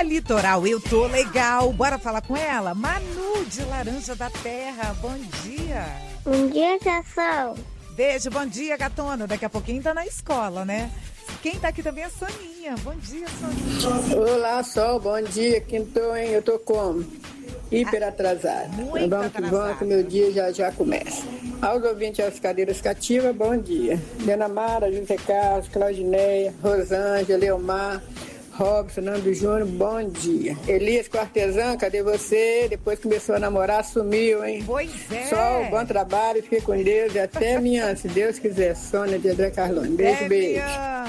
Litoral, eu tô legal. Bora falar com ela? Manu de Laranja da Terra, bom dia. Bom dia, Cação. Beijo, bom dia, gatona. Daqui a pouquinho tá na escola, né? Quem tá aqui também é a Soninha. Bom dia, Soninha. Olá, Sol, bom dia. Quintou, hein? Eu tô como? Hiper atrasada. Muito Vamos que vamos, que meu dia já começa. Aos ouvintes das cadeiras cativas, bom dia. Dona Mara, José Carlos, Claudineia, Rosângela, Leomar, Robson, Nando Júnior, bom dia. Elias com artesã, cadê você? Depois começou a namorar, sumiu, hein? Pois é. Sol, bom trabalho, fique com Deus e até amanhã, se Deus quiser. Sônia de André Carlone. Beijo, beijo.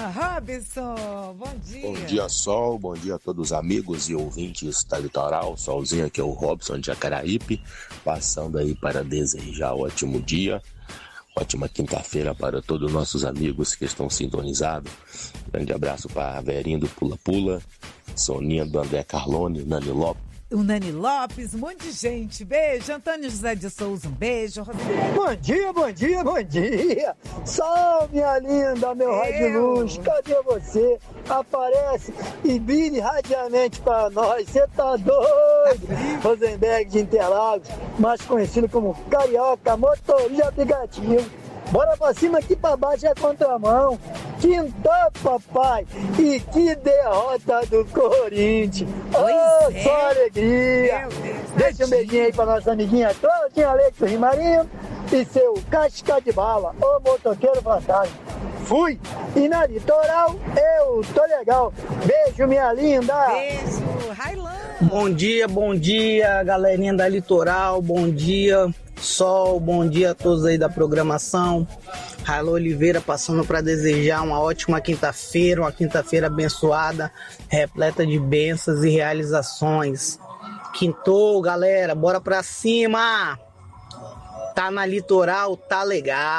Robson, bom dia. Bom dia, Sol. Bom dia a todos os amigos e ouvintes da Litoral. Solzinho, aqui é o Robson de Jacaraípe, passando aí para desejar um ótimo dia. Ótima quinta-feira para todos os nossos amigos que estão sintonizados. Grande abraço para a Verinha do Pula Pula, Soninha do André Carlone, Nani Lopes. O Nani Lopes, um monte de gente. Beijo. Antônio José de Souza, um beijo. Bom dia, bom dia, bom dia. Sol, minha linda, meu raio de luz. Cadê você? Aparece e brilhe radiamente para nós. Você tá doido? Rosenberg de Interlagos, mais conhecido como Carioca, motorista aplicativo. Bora pra cima, aqui pra baixo é contramão. Quintou, papai. E que derrota do Corinthians. Oh, só alegria. Deixa um beijinho aí pra nossa amiguinha Claudinha Alex Rimarinho e seu Casca de Bala, o motoqueiro fantasma. Fui. E na Litoral, eu tô legal. Beijo, minha linda. Beijo, Railan. Bom dia, galerinha da Litoral. Bom dia, Sol. Bom dia a todos aí da programação. Railô Oliveira passando para desejar uma ótima quinta-feira, uma quinta-feira abençoada, repleta de bênçãos e realizações. Quintou, galera, bora pra cima! Tá na Litoral, tá legal.